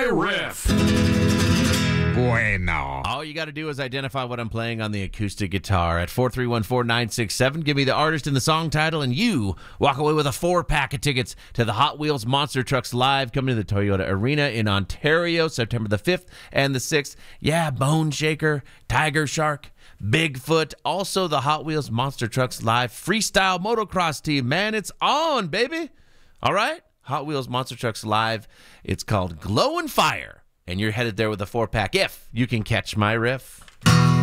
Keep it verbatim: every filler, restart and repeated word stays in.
My Riff. Bueno. All you got to do is identify what I'm playing on the acoustic guitar at four three one four nine six seven. Give me the artist and the song title, and you walk away with a four-pack of tickets to the Hot Wheels Monster Trucks Live coming to the Toyota Arena in Ontario, September the fifth and the sixth. Yeah, Bone Shaker, Tiger Shark, Bigfoot, also the Hot Wheels Monster Trucks Live Freestyle Motocross Team. Man, it's on, baby. All right? Hot Wheels Monster Trucks Live. It's called Glow and Fire. And you're headed there with a four-pack if you can catch my riff.